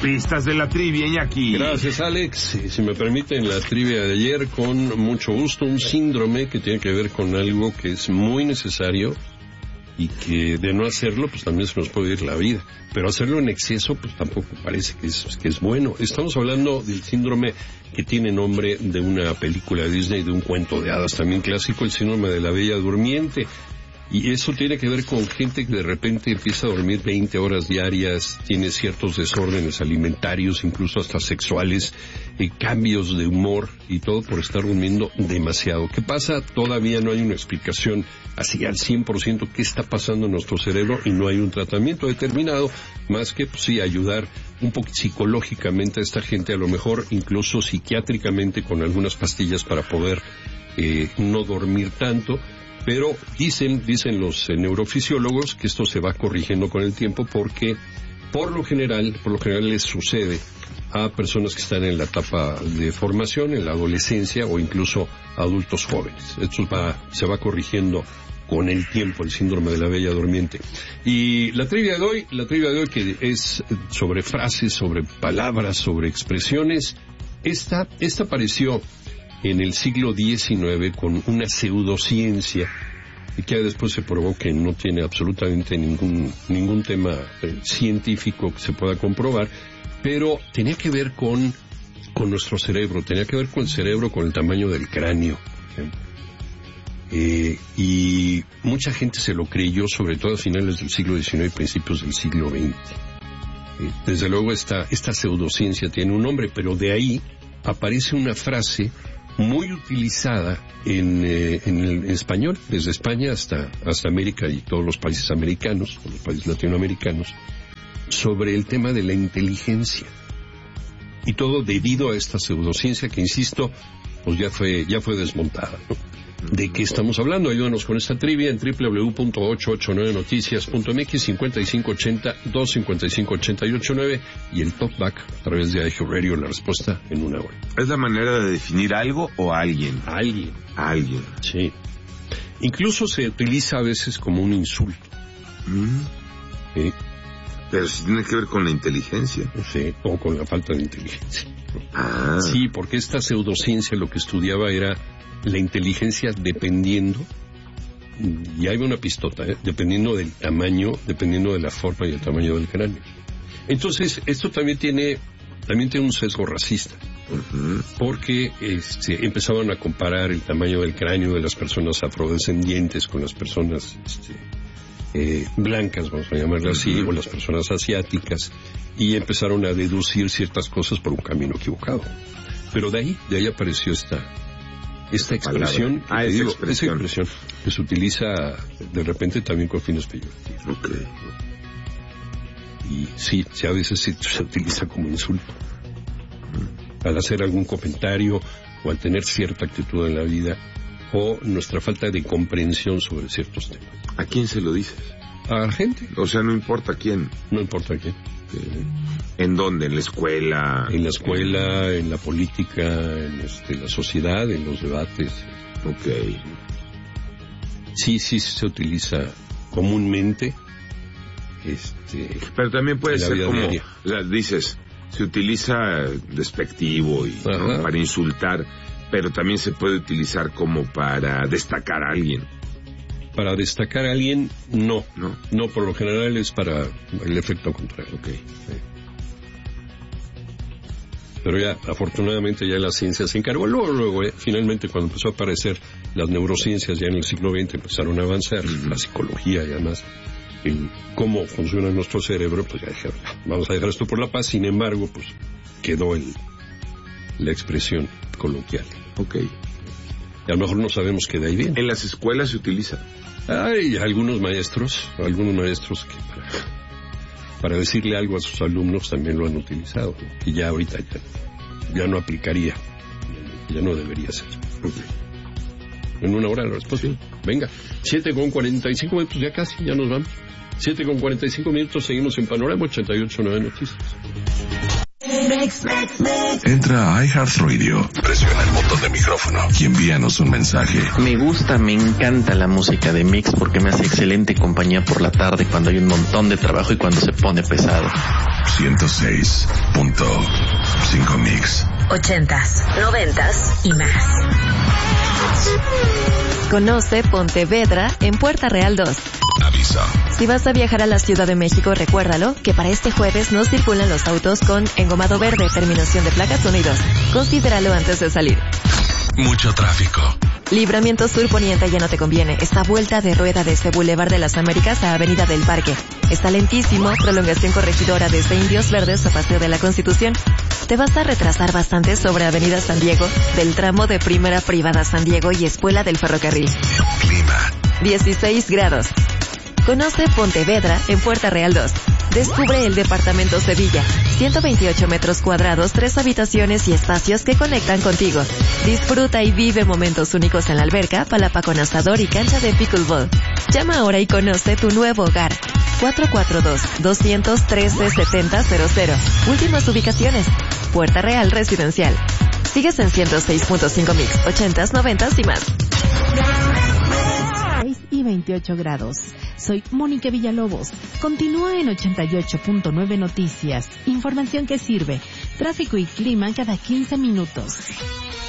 pistas de la trivia, Iñaki. Gracias, Alex. Si me permiten, la trivia de ayer, con mucho gusto, un síndrome que tiene que ver con algo que es muy necesario y que de no hacerlo, pues también se nos puede ir la vida. Pero hacerlo en exceso, pues tampoco parece que es bueno. Estamos hablando del síndrome que tiene nombre de una película de Disney, de un cuento de hadas también clásico, el síndrome de la Bella Durmiente. Y eso tiene que ver con gente que de repente empieza a dormir 20 horas diarias, tiene ciertos desórdenes alimentarios, incluso hasta sexuales, cambios de humor y todo por estar durmiendo demasiado. ¿Qué pasa? Todavía no hay una explicación así al 100% qué está pasando en nuestro cerebro y no hay un tratamiento determinado, más que pues, sí ayudar un poco psicológicamente a esta gente, a lo mejor incluso psiquiátricamente con algunas pastillas para poder no dormir tanto. Pero dicen los neurofisiólogos que esto se va corrigiendo con el tiempo porque por lo general les sucede a personas que están en la etapa de formación, en la adolescencia o incluso adultos jóvenes. Esto se va corrigiendo con el tiempo, el síndrome de la Bella Durmiente. Y la trivia de hoy que es sobre frases, sobre palabras, sobre expresiones, esta apareció en el siglo XIX con una pseudociencia y que después se probó que no tiene absolutamente ningún tema científico que se pueda comprobar, pero tenía que ver con nuestro cerebro, tenía que ver con el cerebro, con el tamaño del cráneo, por ejemplo. Y mucha gente se lo creyó, sobre todo a finales del siglo XIX y principios del siglo XX. Desde luego esta pseudociencia tiene un nombre, pero de ahí aparece una frase muy utilizada en español, desde España hasta América y todos los países americanos, los países latinoamericanos, sobre el tema de la inteligencia. Y todo debido a esta pseudociencia que, insisto, pues ya fue desmontada, ¿no? ¿De qué estamos hablando? Ayúdanos con esta trivia en www.889noticias.mx, 5580-255-8889 y el talkback a través de iHeart Radio, la respuesta en una hora. ¿Es la manera de definir algo o a alguien? A alguien. A alguien. Sí. Incluso se utiliza a veces como un insulto. Sí. Pero si tiene que ver con la inteligencia. Sí, o con la falta de inteligencia. Sí, porque esta pseudociencia lo que estudiaba era la inteligencia dependiendo, y hay una pistota, dependiendo del tamaño, dependiendo de la forma y el tamaño del cráneo. Entonces, esto también tiene un sesgo racista, porque empezaban a comparar el tamaño del cráneo de las personas afrodescendientes con las personas blancas, vamos a llamarlo así, o las personas asiáticas, y empezaron a deducir ciertas cosas por un camino equivocado. Pero de ahí apareció esta expresión, esa expresión que se utiliza de repente también con fines peyorativos. Okay. Y sí, a veces se utiliza como insulto. Al hacer algún comentario o al tener cierta actitud en la vida o nuestra falta de comprensión sobre ciertos temas. ¿A quién se lo dices? A la gente. O sea, no importa quién. No importa quién. ¿En dónde? ¿En la escuela? En la escuela, en la política, en la sociedad, en los debates. Okay. Sí se utiliza comúnmente. Pero también puede ser como, diaria. O sea, dices, se utiliza despectivo y ¿no? para insultar, pero también se puede utilizar como para destacar a alguien. Para destacar a alguien, no, por lo general es para el efecto contrario. Okay. Sí. Pero ya, afortunadamente, ya la ciencia se encargó. Luego, finalmente, cuando empezó a aparecer las neurociencias, ya en el siglo XX empezaron a avanzar, la psicología y además, el cómo funciona nuestro cerebro, pues ya dijeron, vamos a dejar esto por la paz. Sin embargo, pues quedó la expresión coloquial. Okay. Y a lo mejor no sabemos qué de ahí viene. ¿En las escuelas se utiliza? Hay algunos maestros que para decirle algo a sus alumnos también lo han utilizado, y ya ahorita ya no aplicaría, ya no debería ser. Okay. En una hora la respuesta. Sí. Venga, 7:45 minutos, ya casi, ya nos vamos. 7:45 minutos, seguimos en Panorama 88.9 Noticias. Entra a iHeartRadio, presiona el botón de micrófono y envíanos un mensaje. Me encanta la música de Mix porque me hace excelente compañía por la tarde cuando hay un montón de trabajo y cuando se pone pesado. 106.5 Mix. 80s, 90s y más. Conoce Pontevedra en Puerta Real 2. Aviso. Si vas a viajar a la Ciudad de México, recuérdalo que para este jueves no circulan los autos con engomado verde, terminación de placas 1 y 2. Considéralo antes de salir. Mucho tráfico. Libramiento Sur Poniente ya no te conviene. Está vuelta de rueda desde Boulevard de las Américas a Avenida del Parque. Está lentísimo, prolongación corregidora desde Indios Verdes a Paseo de la Constitución. Te vas a retrasar bastante sobre Avenida San Diego, del tramo de Primera Privada San Diego y Espuela del Ferrocarril. Clima. 16 grados. Conoce Pontevedra en Puerta Real 2. Descubre el departamento Sevilla. 128 metros cuadrados, 3 habitaciones y espacios que conectan contigo. Disfruta y vive momentos únicos en la alberca, palapa con asador y cancha de pickleball. Llama ahora y conoce tu nuevo hogar. 442-213-7000. Últimas ubicaciones. Puerta Real Residencial. Sigues en 106.5 Mix, 80s, 90s y más. 6 y 28 grados. Soy Mónica Villalobos. Continúa en 88.9 Noticias. Información que sirve. Tráfico y clima cada 15 minutos.